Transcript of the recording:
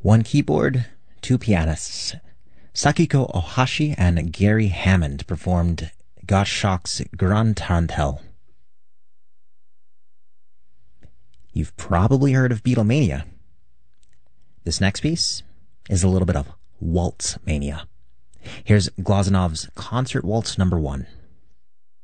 One keyboard, two pianists. Sakiko Ohashi and Gary Hammond performed Gottschalk's Grand Tarantelle. You've probably heard of Beatlemania. This next piece is a little bit of waltz mania. Here's Glazonov's Concert Waltz No. 1.